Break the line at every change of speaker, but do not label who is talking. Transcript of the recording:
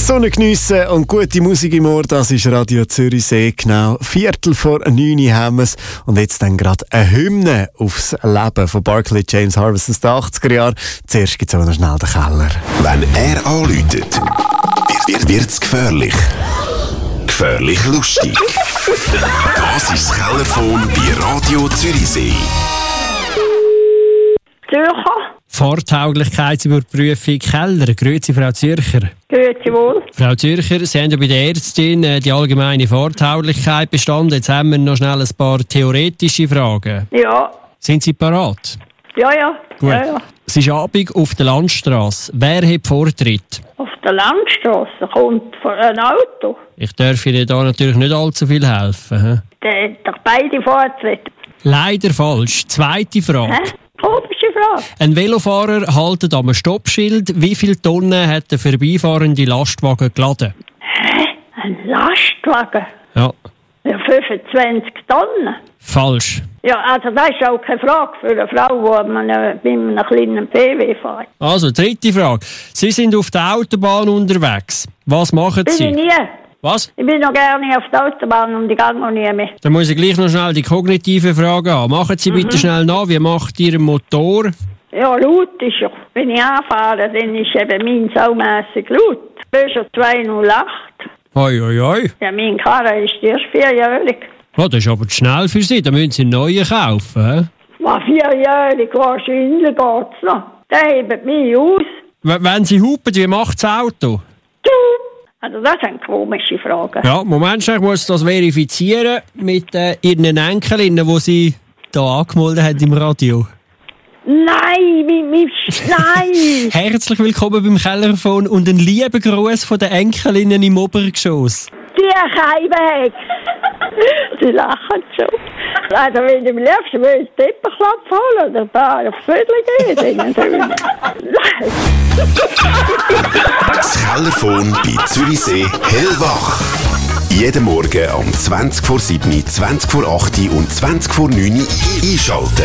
Sonne geniessen und gute Musik im Ohr, das ist Radio Zürichsee. Genau 8:45 haben wir es. Und jetzt dann gerade eine Hymne aufs Leben von Barclay James Harvest aus den 80er Jahren. Zuerst gibt es aber noch schnell den Keller.
Wenn er anläutet, wird's gefährlich. Gefährlich lustig. Das ist das Kellerphone bei Radio Zürichsee.
Zürcher.
Fahrtauglichkeitsüberprüfung Keller. Grüezi, Frau Zürcher.
Grüezi wohl.
Frau Zürcher, Sie haben ja bei der Ärztin die allgemeine Fahrtauglichkeit bestanden. Jetzt haben wir noch schnell ein paar theoretische Fragen.
Ja.
Sind Sie parat?
Ja.
Gut.
Ja.
Es ist Abend auf der Landstrasse. Wer hat Vortritt?
Auf der Landstrasse kommt ein Auto.
Ich darf Ihnen da natürlich nicht allzu viel helfen.
Der hat doch beide Vortritt.
Leider falsch. Zweite Frage.
Komische Frage.
Ein Velofahrer haltet am Stoppschild. Wie viele Tonnen hat der vorbeifahrende Lastwagen geladen?
Ein Lastwagen?
Ja.
Ja, 25 Tonnen.
Falsch.
Ja, also das ist auch keine Frage für eine Frau, die mit einem kleinen PW fährt.
Also, dritte Frage. Sie sind auf der Autobahn unterwegs. Was machen
Bin
Sie?
ich nie.
Was?
Ich bin noch gerne auf der Autobahn und ich gehe noch nie mehr.
Dann muss ich gleich noch schnell die kognitive Frage an. Machen Sie bitte schnell nach, wie macht Ihr Motor?
Ja, laut ist ja. Wenn ich anfahre, dann ist eben mein saumässig laut. Peugeot 208.
Hoi, hoi, hoi.
Ja, mein Karre ist erst 4-jährig.
Oh, das ist aber zu schnell für Sie. Da müssen Sie einen neuen kaufen.
Was 4-jährig wahrscheinlich geht's noch. Der hebt mich aus.
Wenn Sie hupen, wie macht das Auto?
Also das sind komische Fragen.
Ja, Moment, ich muss das verifizieren mit Ihren Enkelinnen, die Sie hier angemeldet haben im Radio.
Nein, nein!
Herzlich willkommen beim Kellerphone und einen lieben Gruß von den Enkelinnen im Obergeschoss.
Die kein Weg! Sie lachen schon. Also wenn ich am liebsten will, einen Teppichklopf holen oder da aufs Viertel gehen, dann nein!
Das Kellerphone bei Zürichsee hellwach. Jeden Morgen um 20:07, 20:08 und 20:09 einschalten.